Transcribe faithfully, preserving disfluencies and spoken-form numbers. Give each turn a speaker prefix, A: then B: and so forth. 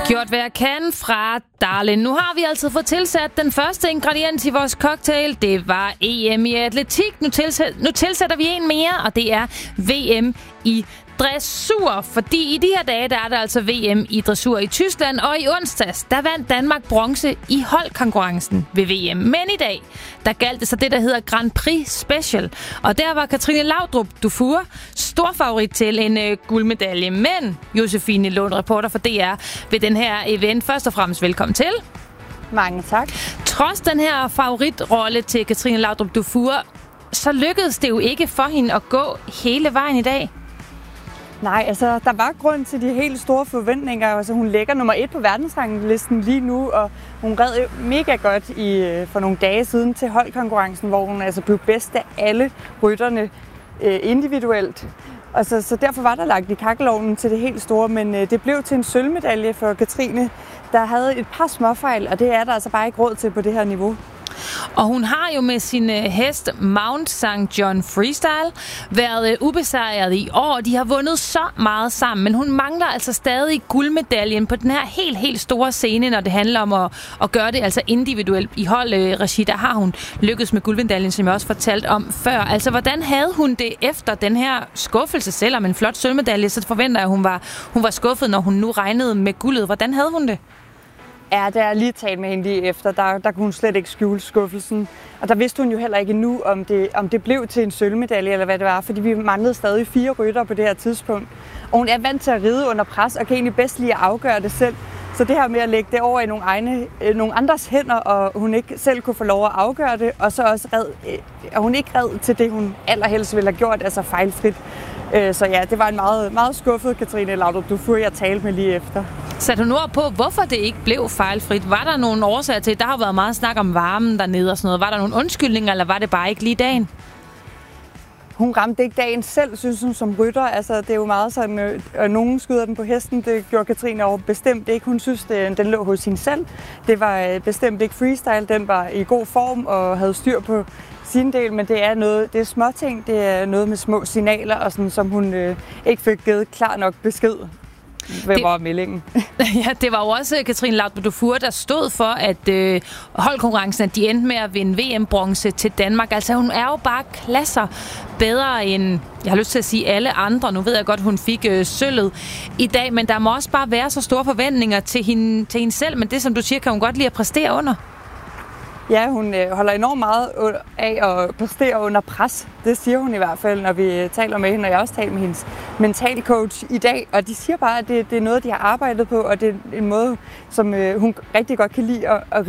A: Gjort hvad jeg kan fra Darlin. Nu har vi altså fået tilsat den første ingrediens i vores cocktail. Det var E M i atletik. Nu, tilsæt, nu tilsætter vi en mere, og det er V M i dressur. Fordi i de her dage, der er der altså V M i dressur i Tyskland. Og i onsdags, der vandt Danmark bronze i holdkonkurrencen ved V M. Men i dag, der galt det så det, der hedder Grand Prix Special. Og der var Katrine Laudrup Dufour stor favorit til en øh, guldmedalje. Men Josefine Lund, reporter for D R ved den her event. Først og fremmest velkommen til.
B: Mange tak.
A: Trods den her favoritrolle til Katrine Laudrup Dufour, så lykkedes det jo ikke for hende at gå hele vejen i dag.
B: Nej, altså der var grund til de helt store forventninger. Altså, hun ligger nummer et på verdensranglisten lige nu, og hun red mega godt i, for nogle dage siden til holdkonkurrencen, hvor hun altså blev bedst af alle rytterne øh, individuelt. Og så, så derfor var der lagt i kakkelovnen til det helt store, men øh, det blev til en sølvmedalje for Katrine, der havde et par småfejl, og det er der altså bare ikke råd til på det her niveau.
A: Og hun har jo med sin hest Mount Sankt John Freestyle været ubesejret i år. De har vundet så meget sammen, men hun mangler altså stadig guldmedaljen på den her helt, helt store scene, når det handler om at, at gøre det altså individuelt. I holdregi, der har hun lykkedes med guldmedaljen, som jeg også fortalte om før. Altså, hvordan havde hun det efter den her skuffelse? Selvom en flot sølvmedalje, så forventer jeg, at hun var, hun var skuffet, når hun nu regnede med guldet. Hvordan havde hun det?
B: Ja, da jeg lige talte med hende lige efter, der, der kunne hun slet ikke skjule skuffelsen. Og der vidste hun jo heller ikke endnu, om det, om det blev til en sølvmedalje, eller hvad det var, fordi vi manglede stadig fire rytter på det her tidspunkt. Og hun er vant til at ride under pres, og kan egentlig bedst lige at afgøre det selv. Så det her med at lægge det over i nogle, egne, nogle andres hænder, og hun ikke selv kunne få lov at afgøre det, og så også red, og hun ikke red til det, hun allerhelst ville have gjort, altså fejlfrit. Så ja, det var en meget, meget skuffet Katrine Laudrup Dufour, jeg talte med lige efter.
A: Satte hun ord på, hvorfor det ikke blev fejlfrit? Var der nogle årsager til? Der har været meget snak om varmen dernede og sådan noget. Var der nogle undskyldninger, eller var det bare ikke lige dagen?
B: Hun ramte ikke dagen selv, synes hun, som rytter. Altså, det er jo meget sådan, øh, at nogen skyder den på hesten. Det gjorde Katrine over bestemt ikke. Hun synes, det, den lå hos hende selv. Det var øh, bestemt ikke freestyle. Den var i god form og havde styr på sin del, men det er noget, det er småting. Det er noget med små signaler, og sådan, som hun øh, ikke fik givet klar nok besked. Hvad var meldingen?
A: Ja, det var jo også Katrine Laudrup Dufour, der stod for, at øh, holdkonkurrencen, at de endte med at vinde V M-bronze til Danmark. Altså, hun er jo bare klasser bedre end, jeg har lyst til at sige, alle andre. Nu ved jeg godt, hun fik øh, sølvet i dag, men der må også bare være så store forventninger til hende, til hende selv. Men det, som du siger, kan hun godt lide at præstere under.
B: Ja, hun øh, holder enormt meget af at præstere under pres. Det siger hun i hvert fald, når vi taler med hende, og jeg har også talt med hendes mentalcoach i dag. Og de siger bare, at det, det er noget, de har arbejdet på, og det er en måde, som øh, hun rigtig godt kan lide at, at